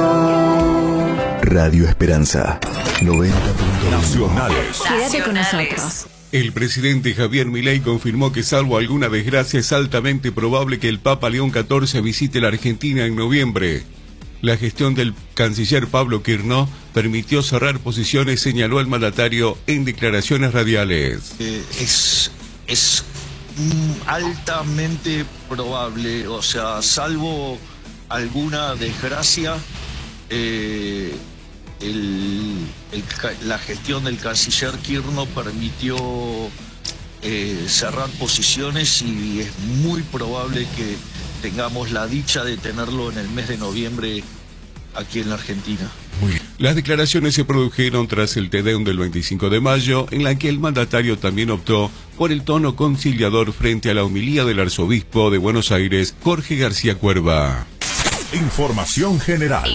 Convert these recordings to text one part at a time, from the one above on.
Radio Esperanza 90.1 Nacionales. Quédate con nosotros. El presidente Javier Milei confirmó que, salvo alguna desgracia, es altamente probable que el Papa León XIV visite la Argentina en noviembre. La gestión del canciller Pablo Kirchner permitió cerrar posiciones, señaló el mandatario en declaraciones radiales. Es altamente probable, o sea, salvo alguna desgracia, la gestión del canciller Kirchner permitió cerrar posiciones y es muy probable que tengamos la dicha de tenerlo en el mes de noviembre aquí en la Argentina. Las declaraciones se produjeron tras el Te Deum del 25 de mayo, en la que el mandatario también optó por el tono conciliador frente a la homilía del arzobispo de Buenos Aires, Jorge García Cuerva. Información general.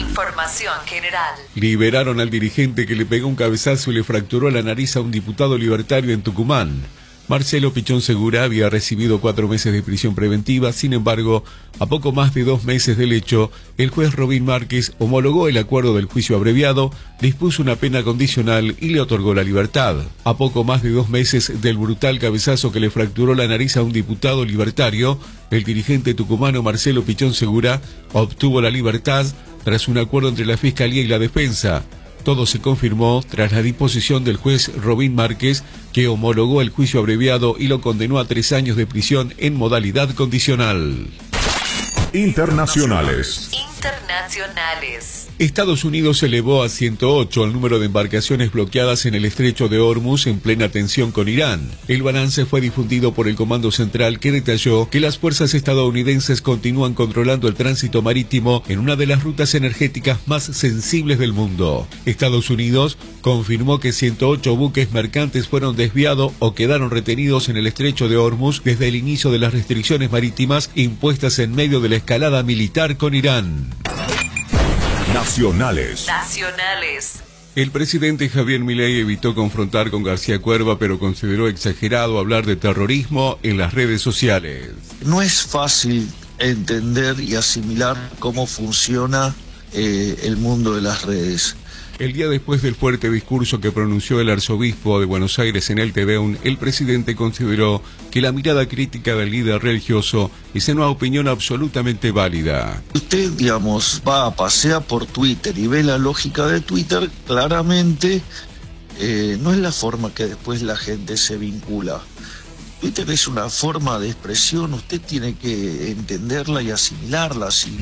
Liberaron al dirigente que le pegó un cabezazo y le fracturó la nariz a un diputado libertario en Tucumán. Marcelo Pichón Segura había recibido 4 meses de prisión preventiva. Sin embargo, a poco más de 2 meses del hecho, el juez Robín Márquez homologó el acuerdo del juicio abreviado, dispuso una pena condicional y le otorgó la libertad. A poco más de 2 meses del brutal cabezazo que le fracturó la nariz a un diputado libertario, el dirigente tucumano Marcelo Pichón Segura obtuvo la libertad tras un acuerdo entre la Fiscalía y la Defensa. Todo se confirmó tras la disposición del juez Robín Márquez, que homologó el juicio abreviado y lo condenó a 3 años de prisión en modalidad condicional. Internacionales. Estados Unidos elevó a 108 el número de embarcaciones bloqueadas en el estrecho de Hormuz en plena tensión con Irán. El balance fue difundido por el Comando Central, que detalló que las fuerzas estadounidenses continúan controlando el tránsito marítimo en una de las rutas energéticas más sensibles del mundo. Estados Unidos confirmó que 108 buques mercantes fueron desviados o quedaron retenidos en el estrecho de Hormuz desde el inicio de las restricciones marítimas impuestas en medio de la escalada militar con Irán. Nacionales. El presidente Javier Milei evitó confrontar con García Cuerva, pero consideró exagerado hablar de terrorismo en las redes sociales. No es fácil entender y asimilar cómo funciona el mundo de las redes. El día después del fuerte discurso que pronunció el arzobispo de Buenos Aires en el Te Deum, el presidente consideró que la mirada crítica del líder religioso es una opinión absolutamente válida. Usted, digamos, pasea por Twitter y ve la lógica de Twitter, claramente no es la forma que después la gente se vincula. Twitter es una forma de expresión, usted tiene que entenderla y asimilarla.